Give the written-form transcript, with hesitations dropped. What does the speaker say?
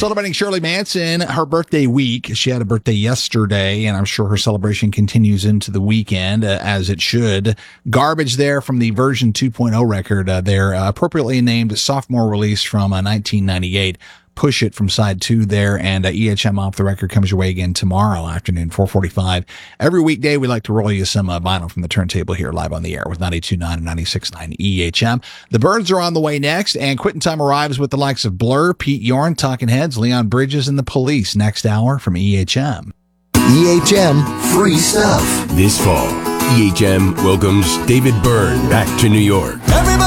Celebrating Shirley Manson, her birthday week. She had a birthday yesterday, and I'm sure her celebration continues into the weekend, as it should. Garbage there from the version 2.0 record, their appropriately named sophomore release from 1998. Push It from side 2 there, and EHM Off the Record comes your way again tomorrow afternoon, 4:45. Every weekday, we like to roll you some vinyl from the turntable here live on the air with 92.9 and 96.9 EHM. The Birds are on the way next, and Quitting Time arrives with the likes of Blur, Pete Yorn, Talking Heads, Leon Bridges, and the Police next hour from EHM. EHM Free Stuff. This fall, EHM welcomes David Byrne back to New York. Everybody